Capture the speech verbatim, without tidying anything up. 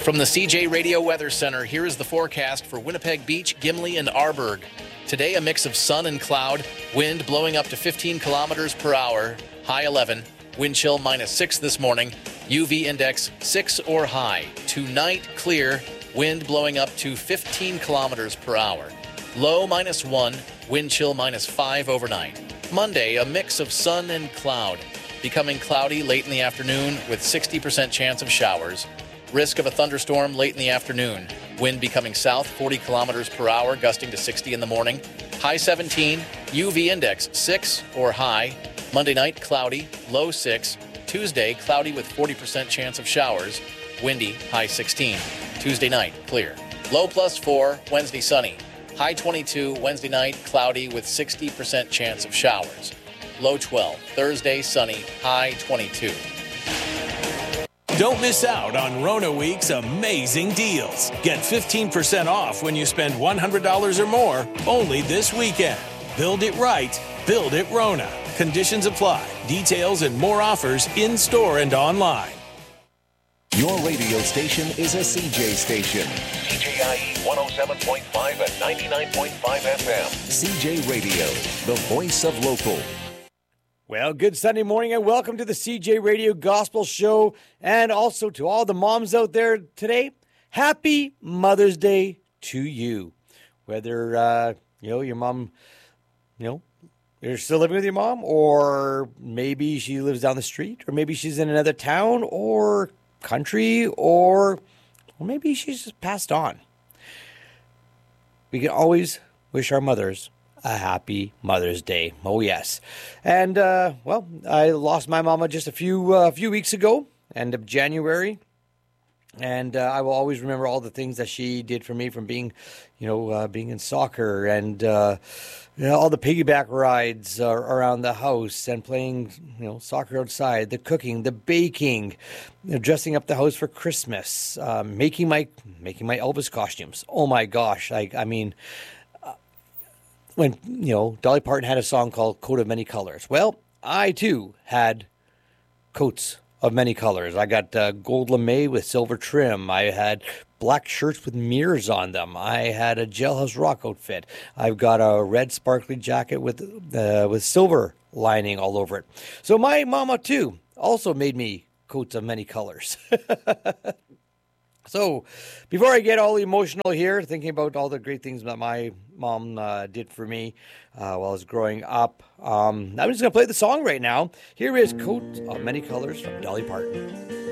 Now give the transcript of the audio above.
From the C J Radio Weather Center, here is the forecast for Winnipeg Beach, Gimli, and Arborg. Today, a mix of sun and cloud, wind blowing up to fifteen kilometers per hour, high eleven, wind chill minus six this morning, U V index six or high. Tonight, clear, wind blowing up to fifteen kilometers per hour, low minus one, wind chill minus five overnight. Monday, a mix of sun and cloud, becoming cloudy late in the afternoon with sixty percent chance of showers. Risk of a thunderstorm late in the afternoon. Wind becoming south forty kilometers per hour, gusting to sixty in the morning. High seventeen, U V index six or high. Monday night, cloudy, low six. Tuesday, cloudy with forty percent chance of showers. Windy, high sixteen. Tuesday night, clear. Low plus four, Wednesday sunny. High twenty-two, Wednesday night, cloudy with sixty percent chance of showers. Low twelve, Thursday sunny, high twenty-two. Don't miss out on Rona Week's amazing deals. Get fifteen percent off when you spend one hundred dollars or more, only this weekend. Build it right, build it Rona. Conditions apply. Details and more offers in-store and online. Your radio station is a C J station. C J I E one oh seven point five and ninety-nine point five F M. C J Radio, the voice of local. Well, good Sunday morning and welcome to the C J Radio Gospel Show, and also to all the moms out there today. Happy Mother's Day to you. Whether, uh, you know, your mom, you know, you're still living with your mom, or maybe she lives down the street, or maybe she's in another town or country, or, or maybe she's just passed on. We can always wish our mothers a happy Mother's Day. Oh, yes. And, uh, well, I lost my mama just a few uh, few weeks ago, end of January. And uh, I will always remember all the things that she did for me, from being, you know, uh, being in soccer and, uh, you know, all the piggyback rides uh, around the house and playing, you know, soccer outside, the cooking, the baking, you know, dressing up the house for Christmas, uh, making my making my Elvis costumes. Oh, my gosh. I, I mean, uh, when, you know, Dolly Parton had a song called Coat of Many Colors. Well, I, too, had coats of many colors. I got uh, gold lame with silver trim. I had black shirts with mirrors on them. I had a Jailhouse Rock outfit. I've got a red sparkly jacket with uh, with silver lining all over it. So my mama, too, also made me coats of many colors. So before I get all emotional here, thinking about all the great things that my mom uh, did for me uh, while I was growing up, um, I'm just going to play the song right now. Here is Coat of Many Colors from Dolly Parton.